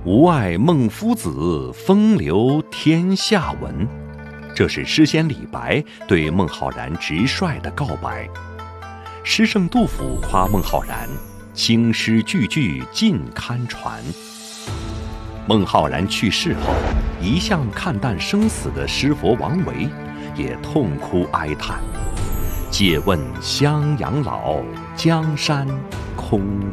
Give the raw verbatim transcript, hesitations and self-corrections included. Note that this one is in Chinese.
吾爱孟夫子，风流天下闻。这是诗仙李白对孟浩然直率的告白。诗圣杜甫夸孟浩然青诗句句尽堪传。孟浩然去世后，一向看淡生死的诗佛王维也痛哭哀叹：借问襄阳老，江山空